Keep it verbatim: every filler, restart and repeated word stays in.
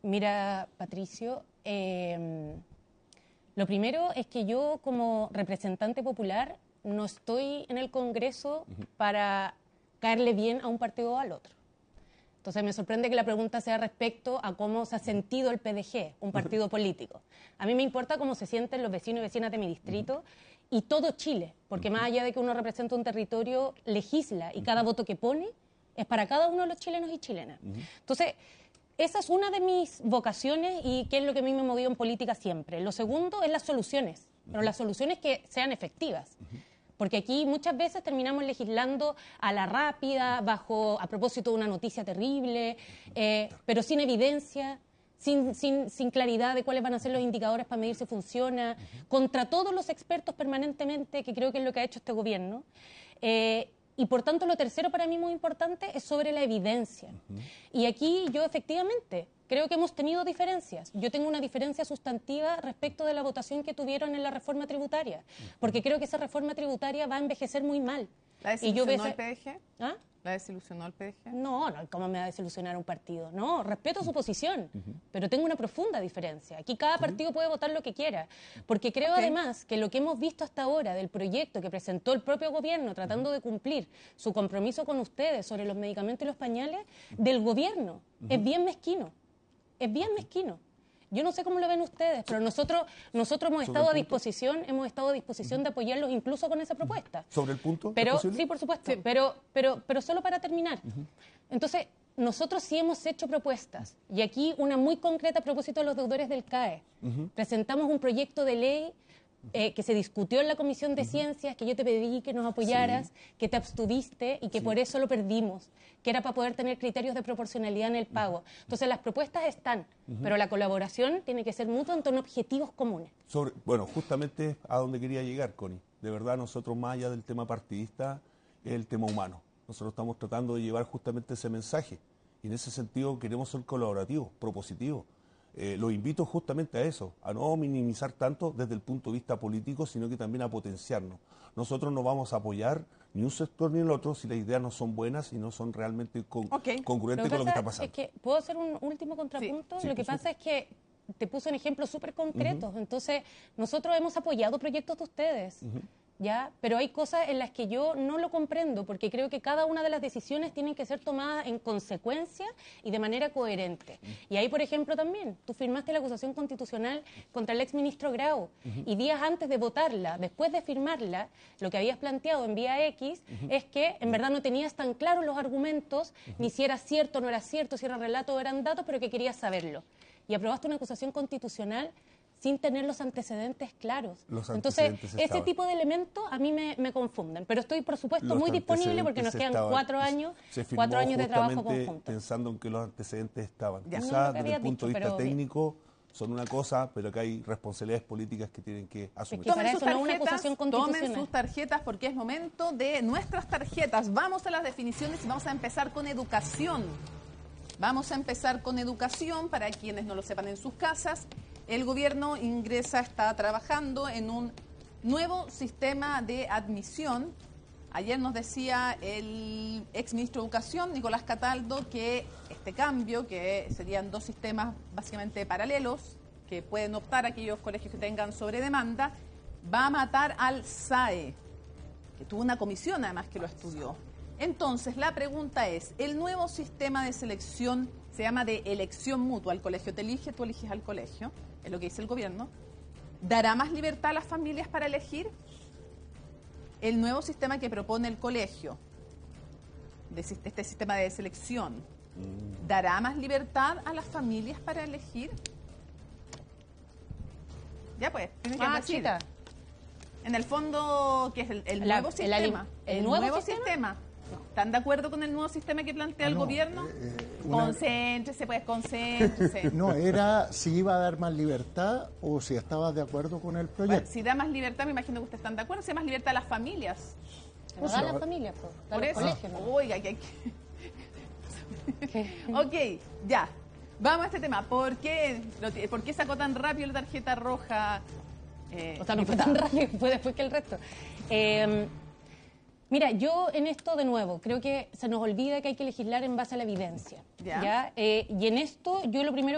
Mira, Patricio, eh, lo primero es que yo como representante popular no estoy en el Congreso uh-huh. para caerle bien a un partido o al otro. Entonces me sorprende que la pregunta sea respecto a cómo se ha sentido el P D G, un partido uh-huh. político. A mí me importa cómo se sienten los vecinos y vecinas de mi distrito uh-huh. y todo Chile, porque uh-huh. más allá de que uno representa un territorio, legisla y uh-huh. cada voto que pone es para cada uno de los chilenos y chilenas. Uh-huh. Entonces, esa es una de mis vocaciones y que es lo que a mí me ha movido en política siempre. Lo segundo es las soluciones, uh-huh. pero las soluciones que sean efectivas. Uh-huh. Porque aquí muchas veces terminamos legislando a la rápida, bajo a propósito de una noticia terrible, eh, pero sin evidencia, sin, sin, sin claridad de cuáles van a ser los indicadores para medir si funciona, uh-huh. contra todos los expertos permanentemente, que creo que es lo que ha hecho este gobierno. Eh, Y por tanto, lo tercero para mí muy importante es sobre la evidencia. Uh-huh. Y aquí yo efectivamente creo que hemos tenido diferencias. Yo tengo una diferencia sustantiva respecto de la votación que tuvieron en la reforma tributaria, uh-huh. porque creo que esa reforma tributaria va a envejecer muy mal. ¿La desilusionó el P D G? ¿Ah? ¿La desilusionó el P D G? No, no, ¿cómo me va a desilusionar un partido? No, respeto su posición, uh-huh. pero tengo una profunda diferencia. Aquí cada partido uh-huh. puede votar lo que quiera, porque creo okay. además que lo que hemos visto hasta ahora del proyecto que presentó el propio gobierno tratando uh-huh. de cumplir su compromiso con ustedes sobre los medicamentos y los pañales, uh-huh. del gobierno, uh-huh. es bien mezquino, es bien mezquino. Yo no sé cómo lo ven ustedes, pero nosotros nosotros hemos estado a disposición, hemos estado a disposición de apoyarlos incluso con esa propuesta. ¿Sobre el punto? Pero sí, por supuesto, sí. pero pero pero solo para terminar. Uh-huh. Entonces, nosotros sí hemos hecho propuestas y aquí una muy concreta a propósito de los deudores del C A E. Uh-huh. Presentamos un proyecto de ley Eh, que se discutió en la Comisión de uh-huh. Ciencias, que yo te pedí que nos apoyaras, sí. que te abstuviste y que sí. por eso lo perdimos, que era para poder tener criterios de proporcionalidad en el pago. Uh-huh. Entonces las propuestas están, uh-huh. pero la colaboración tiene que ser mutua en torno a objetivos comunes. Sobre, bueno, justamente a donde quería llegar, Connie. De verdad, nosotros más allá del tema partidista, es el tema humano. Nosotros estamos tratando de llevar justamente ese mensaje y en ese sentido queremos ser colaborativos, propositivos. Eh, los invito justamente a eso, a no minimizar tanto desde el punto de vista político, sino que también a potenciarnos. Nosotros no vamos a apoyar ni un sector ni el otro si las ideas no son buenas y no son realmente con, okay. congruentes con lo que está pasando. Es que, ¿puedo hacer un último contrapunto? Sí, sí, lo que pasa supuesto. es que te puse un ejemplo súper concreto. Uh-huh. Entonces, nosotros hemos apoyado proyectos de ustedes. Uh-huh. ¿Ya? Pero hay cosas en las que yo no lo comprendo porque creo que cada una de las decisiones tienen que ser tomadas en consecuencia y de manera coherente. Uh-huh. Y ahí, por ejemplo, también, tú firmaste la acusación constitucional contra el exministro Grau uh-huh. y días antes de votarla, después de firmarla, lo que habías planteado en vía X uh-huh. es que en verdad no tenías tan claros los argumentos, uh-huh. ni si era cierto o no era cierto, si era relato o eran datos, pero que querías saberlo. Y aprobaste una acusación constitucional sin tener los antecedentes claros. Los Entonces, antecedentes ese estaban. tipo de elementos a mí me, me confunden. Pero estoy, por supuesto, los muy disponible porque nos quedan estaban, cuatro años, cuatro años de trabajo conjunto. Pensando en que los antecedentes estaban. Ya. Quizás no, desde el punto dicho, de vista técnico son una cosa, pero que hay responsabilidades políticas que tienen que asumir. Es que para eso no es una acusación constitucional. Tomen sus tarjetas porque es momento de nuestras tarjetas. Vamos a las definiciones y vamos a empezar con educación. Vamos a empezar con educación para quienes no lo sepan en sus casas. El gobierno ingresa, está trabajando en un nuevo sistema de admisión. Ayer nos decía el exministro de Educación, Nicolás Cataldo, que este cambio, que serían dos sistemas básicamente paralelos, que pueden optar aquellos colegios que tengan sobre demanda, va a matar al S A E, que tuvo una comisión además que lo estudió. Entonces, la pregunta es, el nuevo sistema de selección se llama de elección mutua. El colegio te elige, tú eliges al colegio, es lo que dice el gobierno. ¿Dará más libertad a las familias para elegir? El nuevo sistema que propone el colegio, de este sistema de selección, ¿dará más libertad a las familias para elegir? Ya pues, tienen que ah, decir. Chita. En el fondo, ¿qué es el, el La, nuevo el, sistema? ¿El, el nuevo, nuevo sistema? sistema. ¿Están de acuerdo con el nuevo sistema que plantea ah, el no, gobierno? Eh, eh, una... Concéntrese, pues, concéntrese. No, era si iba a dar más libertad o si estabas de acuerdo con el proyecto. Bueno, si da más libertad, me imagino que ustedes están de acuerdo, si da más libertad a las familias. No o sea, da a las familias, pues. Por eso. Colegios, ¿no? Oiga, que hay que... Ok, ya. Vamos a este tema. ¿Por qué, ¿Por qué sacó tan rápido la tarjeta roja? Eh, o sea, no fue tan rápido, fue después que el resto. Eh, Mira, yo en esto de nuevo, creo que se nos olvida que hay que legislar en base a la evidencia. ¿Ya? ¿Ya? Eh, y en esto yo lo primero